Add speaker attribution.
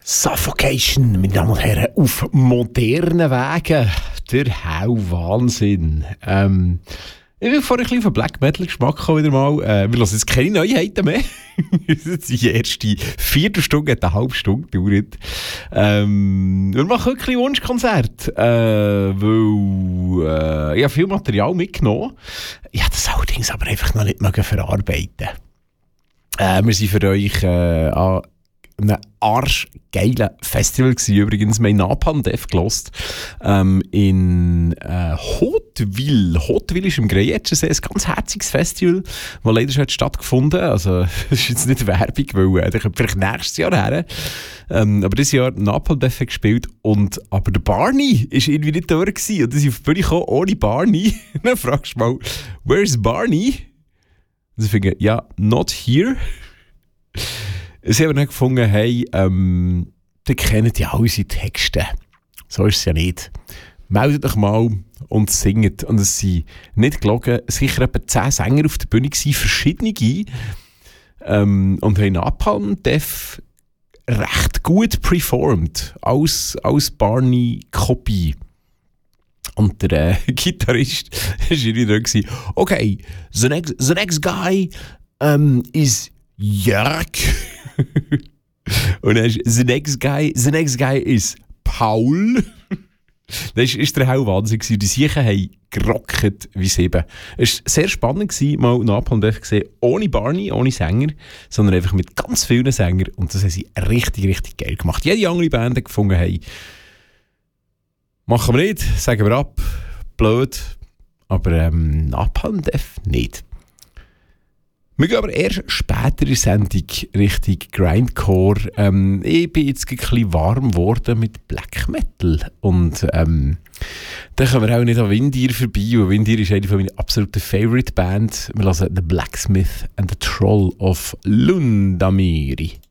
Speaker 1: Suffocation, meine Damen und Herren, auf modernen Wegen. Der Hau-Wahnsinn. Ich bin vorhin ein bisschen auf Black Metal Geschmack wieder mal. Wir hören jetzt keine Neuheiten mehr. Die erste Viertelstunde hat eine halbe Stunde gedauert. Wir machen wirklich ein Wunschkonzert, weil ich habe viel Material mitgenommen. Ich habe das allerdings aber einfach noch nicht verarbeiten. Wir sind für euch an einem arschgeilen Festival gewesen. Übrigens, wir haben Napalm Death gehört, in Hauteville. Hauteville ist im Greyetschensee ein ganz herziges Festival, das leider schon stattgefunden hat. Also, das ist jetzt nicht Werbung, weil der kommt vielleicht nächstes Jahr her. Aber dieses Jahr Napalm Death gespielt aber der Barney war irgendwie nicht da gewesen. Und dann sind auf die Bühne gekommen, ohne Barney. Dann fragst du mal, where's Barney? Und sie finden, ja, not here. Sie haben dann gefunden, hey, die kennen ja alle unsere Texte. So ist es ja nicht. Meldet euch mal und singt. Und es sind nicht gelogen, sicher etwa 10 Sänger auf der Bühne gewesen, verschiedene. Und haben Napalm Death recht gut performt. Als Barney-Kopie. Und der Gitarrist war irgendwie da gewesen. Okay, the next guy is Jörg. Und dann ist the next guy is Paul. Das war der Hau-Wahnsinn. Die Siechen haben gerockt wie 7. Es war sehr spannend, mal Napalm Death gesehen, ohne Barney, ohne Sänger, sondern einfach mit ganz vielen Sängern. Und das haben sie richtig, richtig geil gemacht. Jede andere Band hat gefunden, hey, machen wir nicht, sagen wir ab, blöd. Aber Napalm Death nicht. Wir gehen aber erst später in der Sendung Richtung Grindcore. Ich bin jetzt ein bisschen warm geworden mit Black Metal. Und dann kommen wir auch nicht an Windir vorbei. Und Windir ist eine von meinen absoluten Favorite Bands. Wir hören The Blacksmith and the Troll of Lundamiri.